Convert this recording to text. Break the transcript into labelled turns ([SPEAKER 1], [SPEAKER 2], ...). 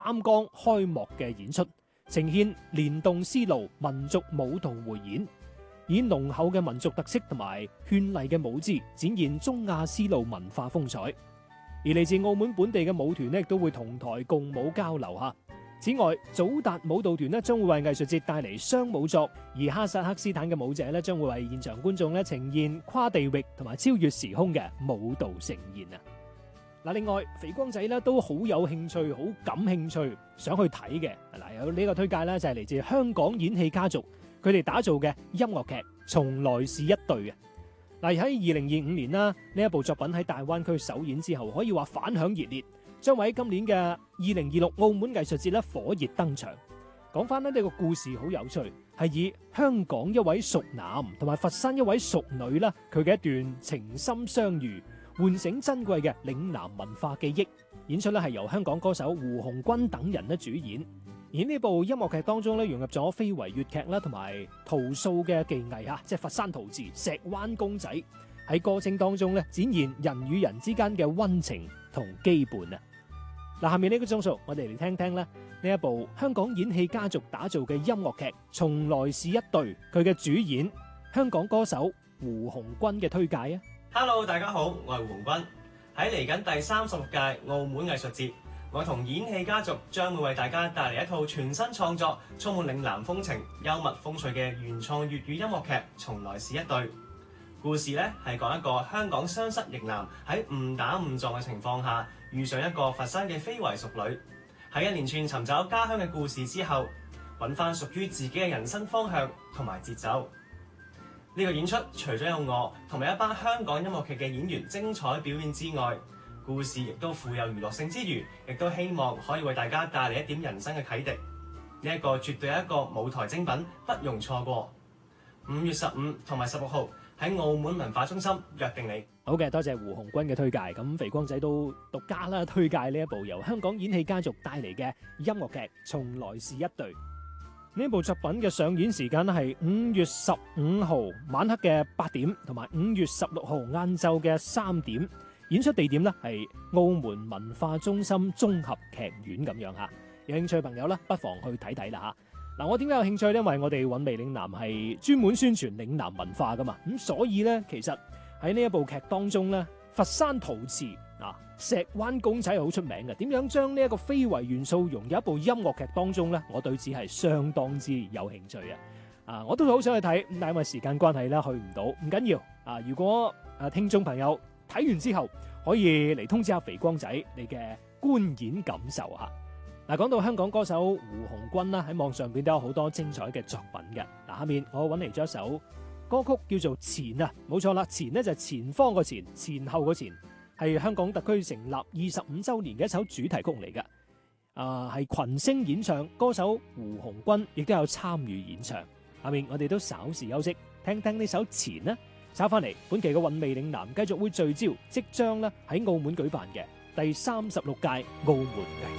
[SPEAKER 1] 擔綱開幕嘅演出，呈現連動絲路民族舞蹈匯演，以濃厚嘅民族特色同埋絢麗嘅舞姿，展現中亞絲路文化風采。而嚟自澳門本地嘅舞團呢，亦都會同台共舞交流嚇。此外，祖達舞蹈團呢將會為藝術節帶嚟雙舞作，而哈薩克斯坦嘅舞者呢將會為現場觀眾呢呈現跨地域同埋超越時空嘅舞蹈盛宴啊！嗱，另外肥光仔呢都好有興趣、好感興趣想去睇嘅嗱，有呢個推介呢就係嚟自香港演戲家族佢哋打造嘅音樂劇《從來是一對》嘅。嗱，喺2025年啦，呢一部作品喺大灣區首演之後，可以話反響熱烈。將會喺今年嘅2026澳門藝術節咧火熱登場。講翻呢個故事好有趣，係以香港一位熟男同埋佛山一位熟女啦，佢嘅一段情深相遇，喚醒珍貴嘅嶺南文化記憶。演出咧係由香港歌手胡鴻鈞等人咧主演。而呢部音樂劇當中咧融入咗非遺粵劇啦，同埋陶塑嘅技藝嚇，即係佛山陶瓷、石灣公仔，喺歌聲當中咧展現人與人之間嘅溫情同羈絆啊！嗱，下面呢個鐘數，我哋嚟聽聽咧呢一部香港演戲家族打造嘅音樂劇《從來是一對》，佢嘅主演香港歌手胡鴻鈞嘅推介啊
[SPEAKER 2] ！Hello， 大家好，我係胡鴻鈞。喺嚟緊第36屆澳門藝術節，我同演戲家族將會為大家帶嚟一套全新創作，充滿嶺南風情、幽默風趣嘅原創粵語音樂劇《從來是一對》。故事咧係講一個香港雙失型男喺誤打誤撞嘅情況下，遇上一個佛山嘅非遺淑女，喺一連串尋找家鄉嘅故事之後，揾翻屬於自己嘅人生方向同埋節奏。呢個演出除咗有我同埋一班香港音樂劇嘅演員精彩表演之外，故事亦都富有娛樂性之餘，亦都希望可以為大家帶嚟一點人生嘅啟迪。呢一個絕對係一個舞台精品，不容錯過。5月15同埋16號喺澳門文化中心約定你。
[SPEAKER 1] 好嘅，多謝胡鴻鈞嘅推介。咁肥光仔都獨家啦，推介呢一部由香港演戲家族帶嚟嘅音樂劇《從來是一對》。呢部作品嘅上演時間係5月15號晚黑嘅8點，同埋5月16號晏晝嘅3點。演出地點呢係澳門文化中心綜合劇院咁樣吓。有興趣嘅朋友呢，不妨去睇睇啦吓。嗱，我點解有興趣呢？因為我哋韻味嶺南係專門宣傳嶺南文化噶嘛，咁所以呢，其實喺呢一部劇當中呢，佛山陶瓷石灣公仔係好出名嘅。點樣將呢一個非遺元素融入一部音樂劇當中呢？我對此係相當之有興趣啊！我都好想去睇，但因為時間關係咧去唔到，唔緊要啊！如果聽眾朋友睇完之後，可以嚟通知下肥光仔你嘅觀演感受吓。嗱，講到香港歌手胡鴻鈞啦，喺網上邊都有好多精彩嘅作品嘅。嗱，下面我揾嚟咗一首歌曲叫做前啊，冇錯啦，前呢就係前方個前，前後個前，係香港特區成立25週年嘅一首主題曲嚟嘅。係群星演唱，歌手胡鴻鈞亦都有參與演唱。下面我哋都稍事休息，聽聽呢首前啦。稍翻嚟，本期嘅韻味嶺南繼續會聚焦即將咧喺澳門舉辦嘅第36屆澳門藝術。